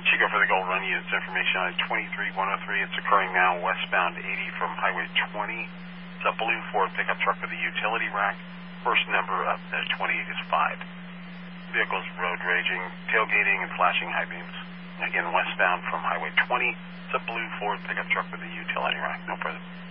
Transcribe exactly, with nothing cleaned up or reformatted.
Chico for the Gold Run units information on twenty-three one oh three. It's occurring now westbound eighty from Highway twenty. It's a blue Ford pickup truck with a utility rack. First number up at twenty-eight is five. Vehicles road raging, tailgating, and flashing high beams. Again, westbound from Highway twenty. It's a blue Ford pickup truck with a utility rack. No further.